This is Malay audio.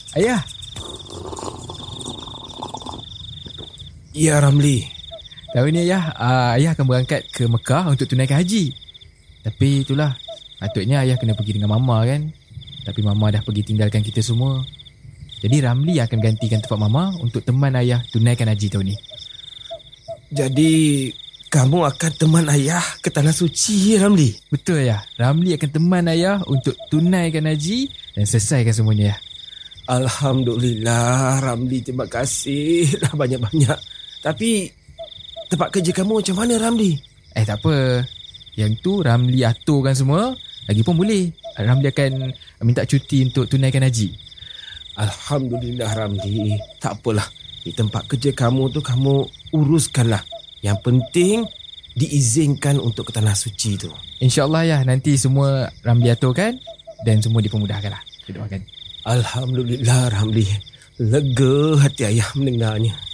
Ayah. Ya, Ramli. Tahun ni ayah, ayah akan berangkat ke Mekah untuk tunaikan haji. Tapi itulah, patutnya ayah kena pergi dengan Mama kan. Tapi Mama dah pergi tinggalkan kita semua. Jadi Ramli akan gantikan tempat Mama untuk teman ayah tunaikan haji tahun ni. Jadi kamu akan teman ayah ke Tanah Suci, Ramli? Betul ayah. Ramli akan teman ayah untuk tunaikan haji dan selesaikan semuanya ayah. Alhamdulillah, Ramli, terima kasih dah banyak-banyak. Tapi tempat kerja kamu macam mana, Ramli? Tak apa. Yang tu Ramli aturkan semua. Lagipun boleh. Ramli akan minta cuti untuk tunaikan haji. Alhamdulillah, Ramli. Tak apalah. Di tempat kerja kamu tu kamu uruskanlah. Yang penting diizinkan untuk ke Tanah Suci tu. InsyaAllah ya, nanti semua Ramli aturkan dan semua dipermudahkanlah. Kita doakan. Alhamdulillah, Ramli. Lega hati ayah mendengarnya.